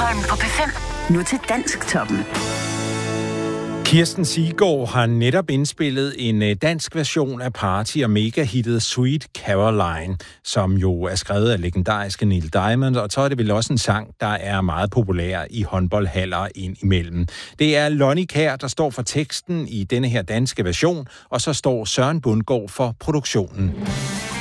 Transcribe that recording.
Stockholm på P5. Nu til Dansktoppen. Kirsten Siggaard har netop indspillet en dansk version af party- og mega-hittet Sweet Caroline, som jo er skrevet af legendariske Neil Diamond, og så er det vel også en sang, der er meget populær i håndboldhaller indimellem. Det er Lonnie Kjær, der står for teksten i denne her danske version, og så står Søren Bundgaard for produktionen.